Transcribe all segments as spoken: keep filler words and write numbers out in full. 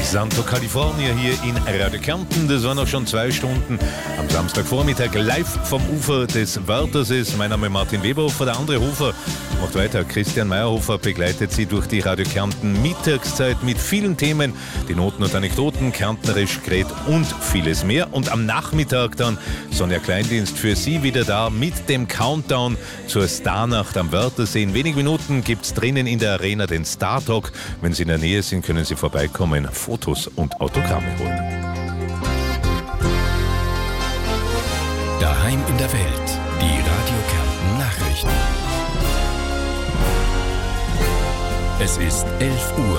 Santo California hier in Radio Kärnten. Das waren noch schon zwei Stunden am Samstagvormittag live vom Ufer des Wörthersees. Mein Name ist Martin Weberhofer, der andere Hofer macht weiter. Christian Meyerhofer begleitet Sie durch die Radio Kärnten Mittagszeit mit vielen Themen, die Noten und Anekdoten, kärntnerisch, Gret und vieles mehr. Und am Nachmittag dann Sonja Kleindienst für Sie wieder da mit dem Countdown zur Starnacht am Wörthersee. In wenigen Minuten gibt es drinnen in der Arena den Star Talk. Wenn Sie in der Nähe sind, können Sie vorbeikommen, Fotos und Autogramme holen. Daheim in der Welt, die Radio Kärnten Nachrichten. Es ist elf Uhr.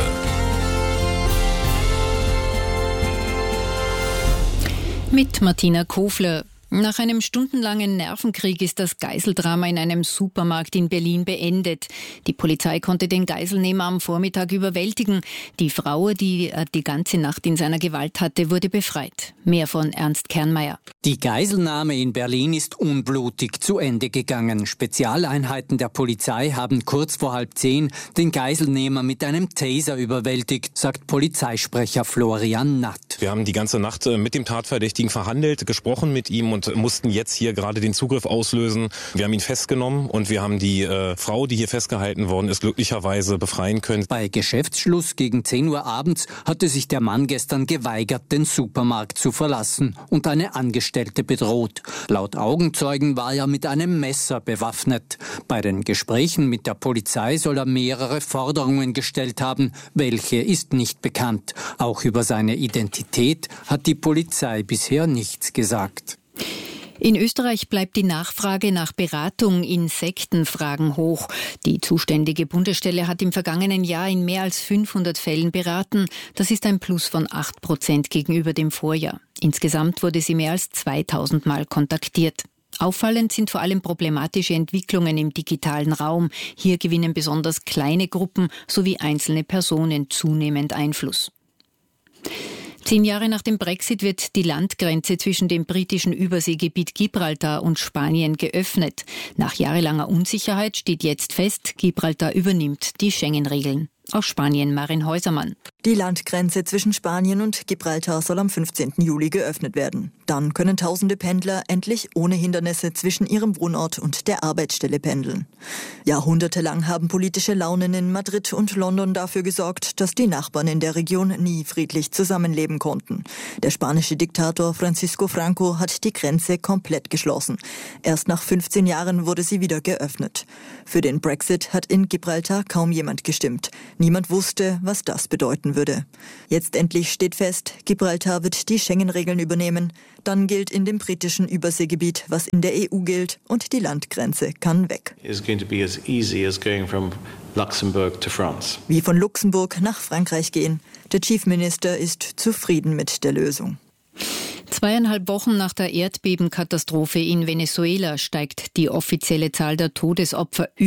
Mit Martina Kofler. Nach einem stundenlangen Nervenkrieg ist das Geiseldrama in einem Supermarkt in Berlin beendet. Die Polizei konnte den Geiselnehmer am Vormittag überwältigen. Die Frau, die er die ganze Nacht in seiner Gewalt hatte, wurde befreit. Mehr von Ernst Kernmeier. Die Geiselnahme in Berlin ist unblutig zu Ende gegangen. Spezialeinheiten der Polizei haben kurz vor halb zehn den Geiselnehmer mit einem Taser überwältigt, sagt Polizeisprecher Florian Natt. Wir haben die ganze Nacht mit dem Tatverdächtigen verhandelt, gesprochen mit ihm und mussten jetzt hier gerade den Zugriff auslösen. Wir haben ihn festgenommen und wir haben die äh, Frau, die hier festgehalten worden ist, glücklicherweise befreien können. Bei Geschäftsschluss gegen zehn Uhr abends hatte sich der Mann gestern geweigert, den Supermarkt zu verlassen und eine Angestellte bedroht. Laut Augenzeugen war er mit einem Messer bewaffnet. Bei den Gesprächen mit der Polizei soll er mehrere Forderungen gestellt haben. Welche ist nicht bekannt. Auch über seine Identität hat die Polizei bisher nichts gesagt. In Österreich bleibt die Nachfrage nach Beratung in Sektenfragen hoch. Die zuständige Bundesstelle hat im vergangenen Jahr in mehr als fünfhundert Fällen beraten. Das ist ein Plus von acht Prozent gegenüber dem Vorjahr. Insgesamt wurde sie mehr als zweitausend Mal kontaktiert. Auffallend sind vor allem problematische Entwicklungen im digitalen Raum. Hier gewinnen besonders kleine Gruppen sowie einzelne Personen zunehmend Einfluss. Zehn Jahre nach dem Brexit wird die Landgrenze zwischen dem britischen Überseegebiet Gibraltar und Spanien geöffnet. Nach jahrelanger Unsicherheit steht jetzt fest, Gibraltar übernimmt die Schengen-Regeln. Aus Spanien Marin Häusermann. Die Landgrenze zwischen Spanien und Gibraltar soll am fünfzehnten Juli geöffnet werden. Dann können tausende Pendler endlich ohne Hindernisse zwischen ihrem Wohnort und der Arbeitsstelle pendeln. Jahrhundertelang haben politische Launen in Madrid und London dafür gesorgt, dass die Nachbarn in der Region nie friedlich zusammenleben konnten. Der spanische Diktator Francisco Franco hat die Grenze komplett geschlossen. Erst nach fünfzehn Jahren wurde sie wieder geöffnet. Für den Brexit hat in Gibraltar kaum jemand gestimmt. Niemand wusste, was das bedeuten würde. Jetzt endlich steht fest, Gibraltar wird die Schengen-Regeln übernehmen. Dann gilt in dem britischen Überseegebiet, was in der E U gilt, und die Landgrenze kann weg. It's going to be as easy as going from Luxembourg to France. Wie von Luxemburg nach Frankreich gehen. Der Chief Minister ist zufrieden mit der Lösung. Zweieinhalb Wochen nach der Erdbebenkatastrophe in Venezuela steigt die offizielle Zahl der Todesopfer